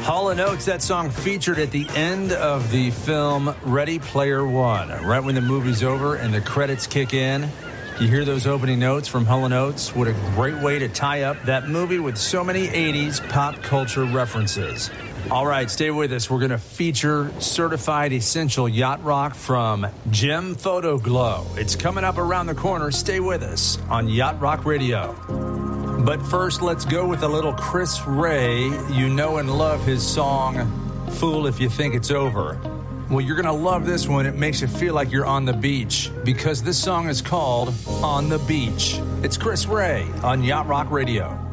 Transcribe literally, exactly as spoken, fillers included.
Hall and Oates, that song featured at the end of the film Ready Player One. Right when the movie's over and the credits kick in, you hear those opening notes from Hall and Oates. What a great way to tie up that movie with so many eighties pop culture references. All right, stay with us. We're going to feature certified essential yacht rock from Gem Photo Glow. It's coming up around the corner. Stay with us on Yacht Rock Radio. But first, let's go with a little Chris Ray. You know and love his song, Fool If You Think It's Over. Well, you're going to love this one. It makes you feel like you're on the beach because this song is called On the Beach. It's Chris Ray on Yacht Rock Radio.